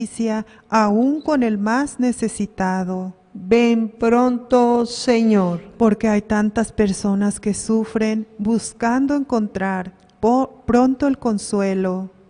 aún con el más necesitado. Ven pronto, Señor. Porque hay tantas personas que sufren buscando encontrar pronto el consuelo.